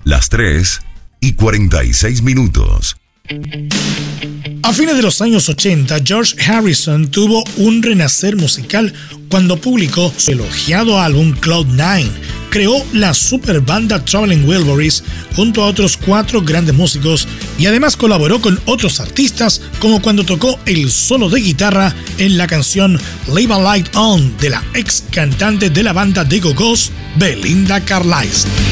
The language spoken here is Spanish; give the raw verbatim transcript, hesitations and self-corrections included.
las tres y cuarenta y seis minutos. A fines de los años ochenta, George Harrison tuvo un renacer musical cuando publicó su elogiado álbum Cloud Nine. Creó la super banda Traveling Wilburys junto a otros cuatro grandes músicos y además colaboró con otros artistas, como cuando tocó el solo de guitarra en la canción Leave a Light On de la ex cantante de la banda The Go-Go's, Belinda Carlisle.